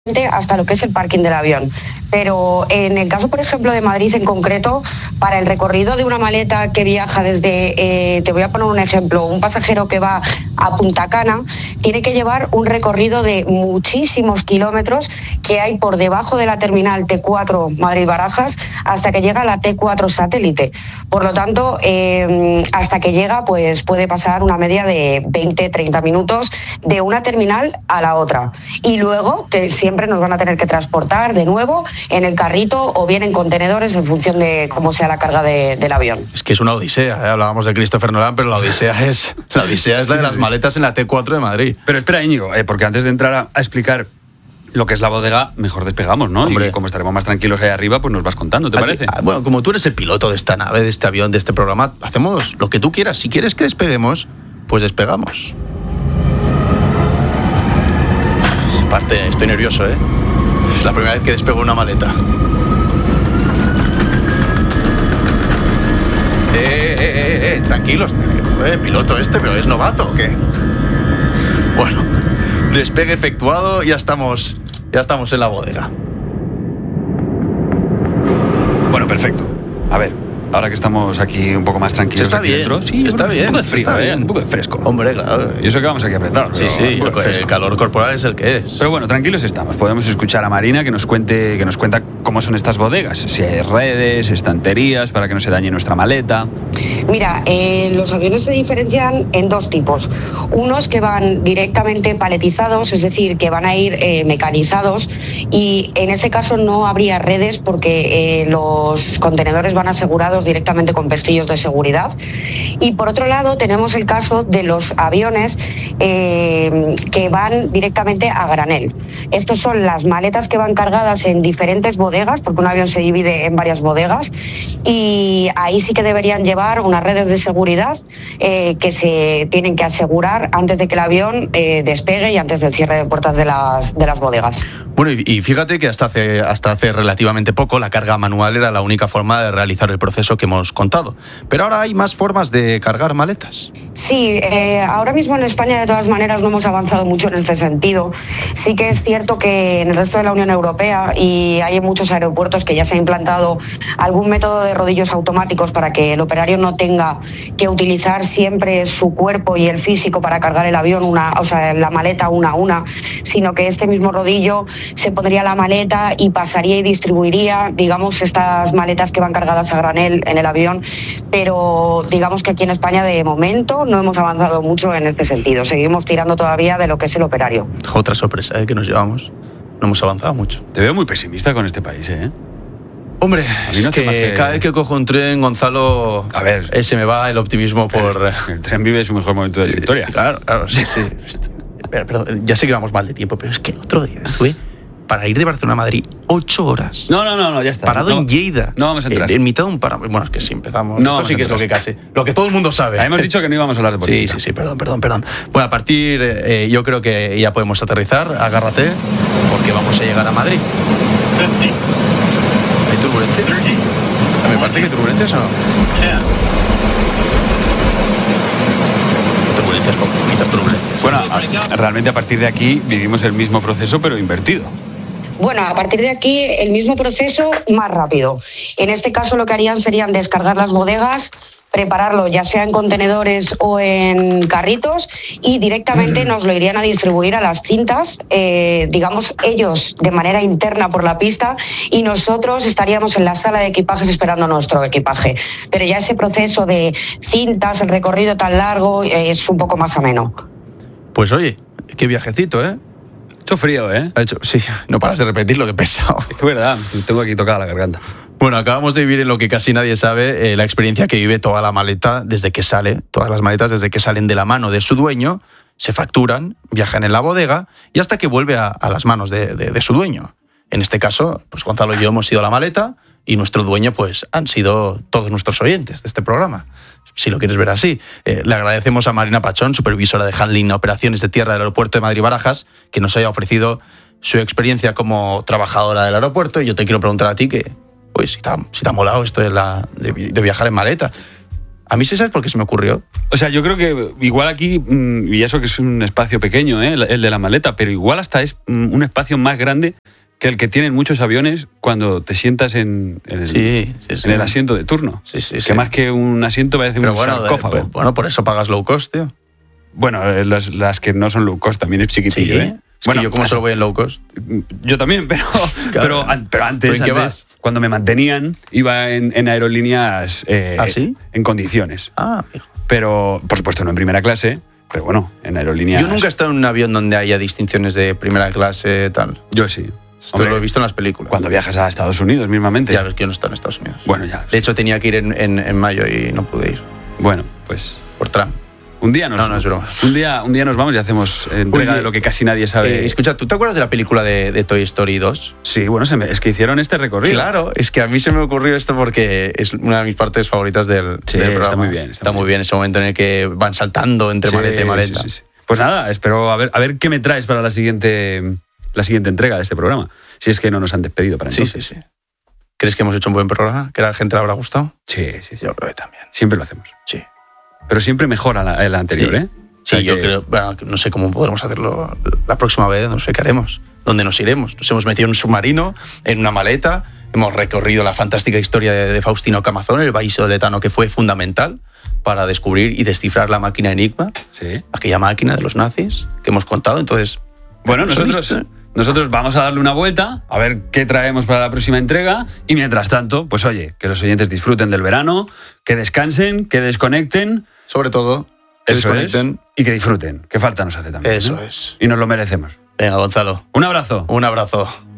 hasta lo que es el parking del avión. Pero en el caso, por ejemplo, de Madrid en concreto, para el recorrido de una maleta que viaja desde, te voy a poner un ejemplo, un pasajero que va a Punta Cana, tiene que llevar un recorrido de muchísimos kilómetros que hay por debajo de la terminal T4 Madrid-Barajas hasta que llega a la T4 Satélite. Por lo tanto, hasta que llega, pues puede pasar una media de 20-30 minutos de una terminal a la otra. Y luego siempre nos van a tener que transportar de nuevo en el carrito o bien en contenedores en función de cómo sea la carga del avión. Es que es una odisea, ¿eh? Hablábamos de Christopher Nolan, pero la odisea es la de las maletas en la T4 de Madrid. Pero espera, Íñigo, porque antes de entrar a explicar lo que es la bodega, mejor despegamos, ¿no? Hombre. Y como estaremos más tranquilos ahí arriba, pues nos vas contando, ¿te parece? Bueno, como tú eres el piloto de esta nave, de este avión, de este programa, hacemos lo que tú quieras. Si quieres que despeguemos, pues despegamos. Aparte, estoy nervioso, ¿eh? Es la primera vez que despego una maleta. Tranquilos. Piloto pero ¿es novato o qué? Bueno, despegue efectuado, ya estamos en la bodega. Bueno, perfecto. A ver, ahora que estamos aquí un poco más tranquilos está bien, dentro, sí, está bien, un poco de frío, un poco de fresco. Hombre, claro. Y eso que vamos aquí apretados. Sí, el calor corporal es el que es. Pero bueno, tranquilos estamos. Podemos escuchar a Marina que nos cuenta cómo son estas bodegas. Si hay redes, estanterías, para que no se dañe nuestra maleta. Mira, los aviones se diferencian en dos tipos. Unos que van directamente paletizados, es decir, que van a ir mecanizados, y en ese caso no habría redes porque los contenedores van asegurados directamente con pestillos de seguridad. Y por otro lado tenemos el caso de los aviones que van directamente a granel. Estos son las maletas que van cargadas en diferentes bodegas, porque un avión se divide en varias bodegas, y ahí sí que deberían llevar unas redes de seguridad que se tienen que asegurar antes de que el avión despegue y antes del cierre de puertas de las bodegas. Bueno, y fíjate que hasta hace relativamente poco la carga manual era la única forma de realizar el proceso que hemos contado. Pero ahora hay más formas de cargar maletas. Sí, ahora mismo en España de todas maneras no hemos avanzado mucho en este sentido. Sí que es cierto que en el resto de la Unión Europea y hay en muchos aeropuertos que ya se ha implantado algún método de rodillos automáticos para que el operario no tenga que utilizar siempre su cuerpo y el físico para cargar el avión, la maleta una a una, sino que este mismo rodillo se pondría la maleta y pasaría y distribuiría, digamos, estas maletas que van cargadas a granel en el avión. Pero digamos que aquí en España de momento no hemos avanzado mucho en este sentido. Seguimos tirando todavía de lo que es el operario. Otra sorpresa que nos llevamos. No hemos avanzado mucho. Te veo muy pesimista con este país, ¿eh? Hombre, es que cada vez que cojo un tren, Gonzalo, a ver, se me va el optimismo por... El tren vive su mejor momento de su historia. Claro, sí. Perdón, ya sé que vamos mal de tiempo, pero es que el otro día estuve para ir de Barcelona a Madrid 8 horas. No, ya está. Parado en Lleida. No vamos a entrar. En mitad de un páramo. Bueno, es que si empezamos... No, esto sí que es lo que todo el mundo sabe. Hemos dicho que no íbamos a hablar de política. Sí, perdón. Bueno, a partir... yo creo que ya podemos aterrizar. Agárrate, porque vamos a llegar a Madrid. ¿Hay turbulencia? ¿Me parece que hay turbulencias o no? Turbulencias, poquitas turbulencias. Bueno, realmente a partir de aquí vivimos el mismo proceso, pero invertido. Bueno, a partir de aquí el mismo proceso más rápido. En este caso lo que harían serían descargar las bodegas, prepararlo ya sea en contenedores o en carritos y directamente nos lo irían a distribuir a las cintas, digamos ellos de manera interna por la pista y nosotros estaríamos en la sala de equipajes esperando nuestro equipaje. Pero ya ese proceso de cintas, el recorrido tan largo es un poco más ameno. Pues oye, qué viajecito, ¿eh? Ha hecho frío, ¿eh? Sí, no paras de repetir lo que he pesado. Es verdad, tengo aquí tocada la garganta. Bueno, acabamos de vivir en lo que casi nadie sabe, la experiencia que vive toda la maleta desde que sale, todas las maletas desde que salen de la mano de su dueño, se facturan, viajan en la bodega y hasta que vuelve a las manos de su dueño. En este caso, pues Gonzalo y yo hemos sido la maleta y nuestro dueño pues han sido todos nuestros oyentes de este programa, si lo quieres ver así. Le agradecemos a Marina Pachón, supervisora de handling operaciones de tierra del aeropuerto de Madrid-Barajas, que nos haya ofrecido su experiencia como trabajadora del aeropuerto. Y yo te quiero preguntar a ti que... Pues si te ha molado esto de viajar en maleta. A mí sí, ¿sabes por qué se me ocurrió? O sea, yo creo que igual aquí, y eso que es un espacio pequeño, el de la maleta, pero igual hasta es un espacio más grande que el que tienen muchos aviones cuando te sientas en el asiento de turno. Que más que un asiento parece un sarcófago. Bueno, por eso pagas low cost, tío. Bueno, las que no son low cost también es chiquitillo, ¿Sí? Bueno, yo como solo voy en low cost. Yo también, pero antes, vas? Cuando me mantenían, iba en aerolíneas ¿Ah, sí? en condiciones. Ah, hijo. Pero, por supuesto, no en primera clase, pero bueno, en aerolíneas... Yo nunca he estado en un avión donde haya distinciones de primera clase, tal. Yo sí. Esto lo he visto en las películas. Cuando viajas a Estados Unidos, mismamente. Ya ves que yo no he estado en Estados Unidos. Bueno, ya. De hecho, tenía que ir en mayo y no pude ir. Bueno, pues... Por Trump. Un día No, es broma. Un día nos vamos y hacemos entrega de lo que casi nadie sabe. Escucha, ¿tú te acuerdas de la película de Toy Story 2? Sí, bueno, es que hicieron este recorrido. Claro, es que a mí se me ocurrió esto porque es una de mis partes favoritas del programa. Está muy bien. Está muy bien ese momento en el que van saltando entre maleta y maleta. Sí. Pues nada, espero a ver qué me traes para la siguiente entrega de este programa. Si es que no nos han despedido para entonces. Sí. ¿Crees que hemos hecho un buen programa? ¿Que a la gente le habrá gustado? Sí. Yo creo que también. Siempre lo hacemos. Sí. Pero siempre mejor a la anterior, ¿eh? Sí, yo creo, bueno, no sé cómo podremos hacerlo la próxima vez, no sé qué haremos, dónde nos iremos. Nos hemos metido en un submarino, en una maleta, hemos recorrido la fantástica historia de Faustino Camazón, el vallisoletano que fue fundamental para descubrir y descifrar la máquina Enigma, aquella máquina de los nazis que hemos contado. Entonces, bueno, nosotros vamos a darle una vuelta, a ver qué traemos para la próxima entrega, y mientras tanto, pues oye, que los oyentes disfruten del verano, que descansen, que desconecten. Sobre todo, que desconecten. Y que disfruten, que falta nos hace también. Eso es. Y nos lo merecemos. Venga, Gonzalo. Un abrazo. Un abrazo.